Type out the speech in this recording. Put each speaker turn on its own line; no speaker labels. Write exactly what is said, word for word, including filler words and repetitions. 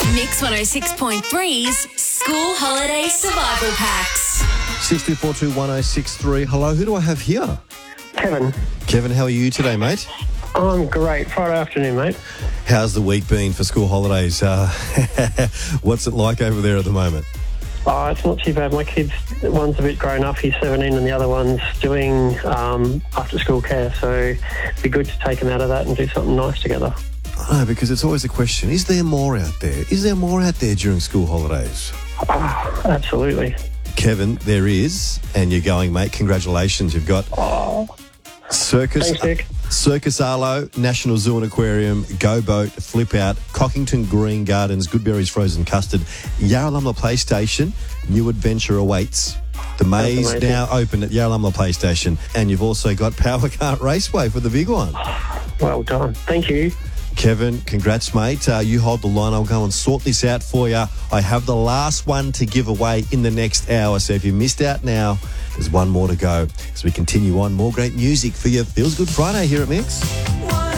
Mix one oh six point three's School Holiday Survival Packs.
six two four two one oh six three. Hello, who do I have here?
Kevin.
Kevin, how are you today, mate?
I'm great. Friday afternoon, mate.
How's the week been for school holidays? Uh, what's it like over there at the moment?
Oh, it's not too bad. My kid's, one's a bit grown up. He's seventeen and the other one's doing um, after-school care. So it'd be good to take him out of that and do something nice together.
I know, because it's always a question. Is there more out there? Is there more out there during school holidays?
Oh, absolutely.
Kevin, there is, and you're going, mate. Congratulations. You've got
Oh,
Circus,
thanks, Dick.
Circus Arlo, National Zoo and Aquarium, Go Boat, Flip Out, Cockington Green Gardens, Goodberries Frozen Custard, Yarralumla PlayStation. New adventure awaits. The maze
amazing.
now open at Yarralumla PlayStation, and you've also got Power Kart Raceway for the big one.
Well done. Thank you.
Kevin, congrats, mate. Uh, you hold the line. I'll go and sort this out for you. I have the last one to give away in the next hour. So if you missed out now, there's one more to go as we continue on. More great music for your Feels Good Friday here at Mix.